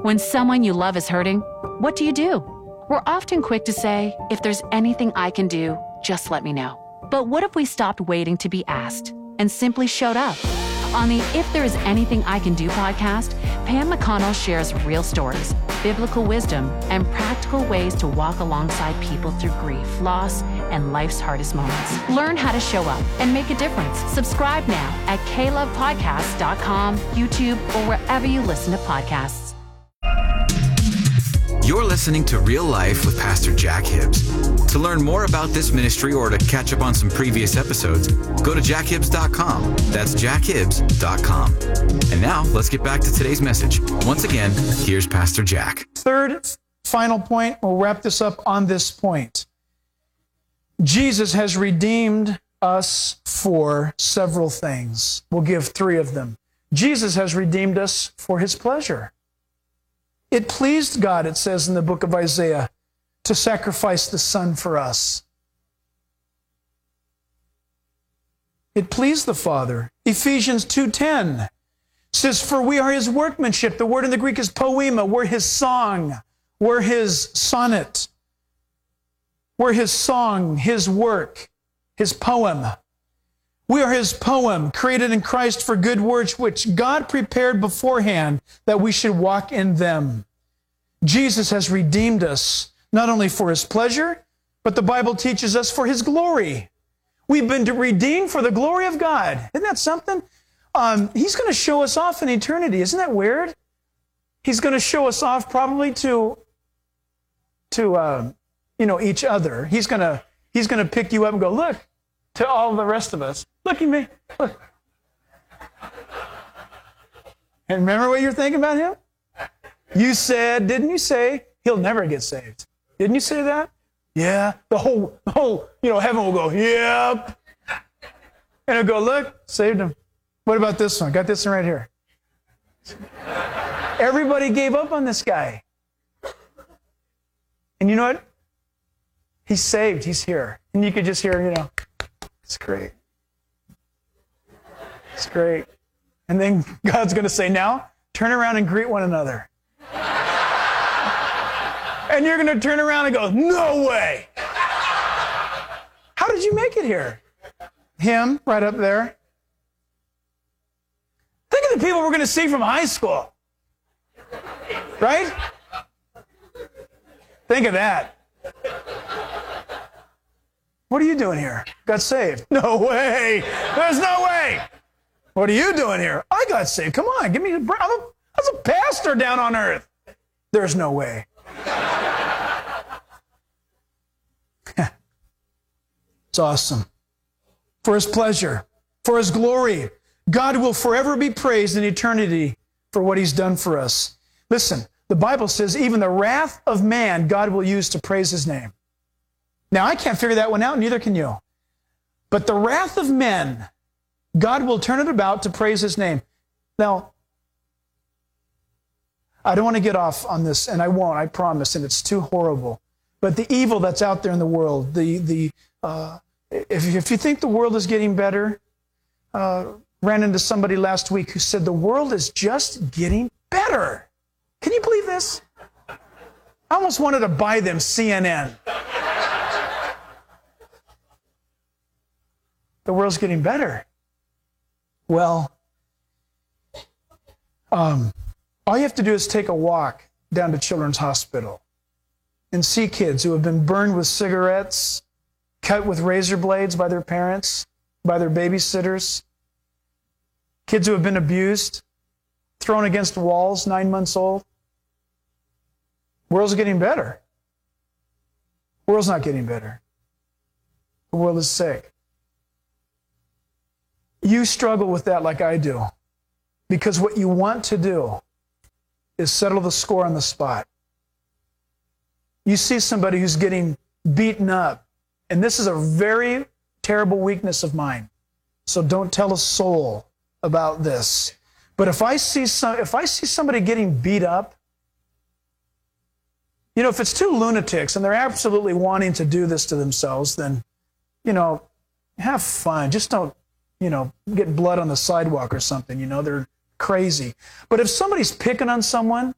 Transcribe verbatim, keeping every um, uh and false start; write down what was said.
When someone you love is hurting, what do you do? We're often quick to say, if there's anything I can do, just let me know. But what if we stopped waiting to be asked and simply showed up? On the If There Is Anything I Can Do podcast, Pam McConnell shares real stories, biblical wisdom, and practical ways to walk alongside people through grief, loss, and life's hardest moments. Learn how to show up and make a difference. Subscribe now at k love podcast dot com, YouTube, or wherever you listen to podcasts. You're listening to Real Life with Pastor Jack Hibbs. To learn more about this ministry or to catch up on some previous episodes, go to jack hibbs dot com. That's jack hibbs dot com. And now, let's get back to today's message. Once again, here's Pastor Jack. Third, final point, we'll wrap this up on this point. Jesus has redeemed us for several things. We'll give three of them. Jesus has redeemed us for his pleasure. It pleased God, it says in the book of Isaiah, to sacrifice the Son for us. It pleased the Father. Ephesians two ten says, for we are his workmanship. The word in the Greek is poema. We're his song. We're his sonnet. We're his song, his work, his poem. We are his poem, created in Christ for good works, which God prepared beforehand that we should walk in them. Jesus has redeemed us, not only for his pleasure, but the Bible teaches us for his glory. We've been redeemed for the glory of God. Isn't that something? Um, he's going to show us off in eternity. Isn't that weird? He's going to show us off probably to, to uh, you know, each other. He's going to, he's going to pick you up and go, look, to all the rest of us. Look at me. Look. And remember what you're thinking about him? You said, didn't you say, he'll never get saved? Didn't you say that? Yeah. The whole, the whole, you know, heaven will go, yep. And it'll go, look, saved him. What about this one? Got this one right here. Everybody gave up on this guy. And you know what? He's saved. He's here. And you could just hear, you know, it's great. It's great. And then God's going to say, now, turn around and greet one another. And you're going to turn around and go, no way. How did you make it here? Him, right up there. Think of the people we're going to see from high school. Right? Think of that. What are you doing here? Got saved. No way. There's no way. What are you doing here? I got saved. Come on, give me a, I'm a, I was a pastor down on earth. There's no way. It's awesome. For his pleasure, for his glory, God will forever be praised in eternity for what he's done for us. Listen, the Bible says even the wrath of man God will use to praise his name. Now, I can't figure that one out, neither can you. But the wrath of men, God will turn it about to praise his name. Now, I don't want to get off on this, and I won't, I promise, and it's too horrible. But the evil that's out there in the world, the the uh, if, if you think the world is getting better, uh, ran into somebody last week who said the world is just getting better. Can you believe this? I almost wanted to buy them C N N. The world's getting better. Well, um, all you have to do is take a walk down to Children's Hospital and see kids who have been burned with cigarettes, cut with razor blades by their parents, by their babysitters, kids who have been abused, thrown against walls, nine months old. The world's getting better. The world's not getting better. The world is sick. You struggle with that like I do, because what you want to do is settle the score on the spot. You see somebody who's getting beaten up, and this is a very terrible weakness of mine, so don't tell a soul about this. But if I see some, if I see somebody getting beat up, you know, if it's two lunatics and they're absolutely wanting to do this to themselves, then, you know, have fun. Just don't, you know, get blood on the sidewalk or something. You know, they're crazy. But if somebody's picking on someone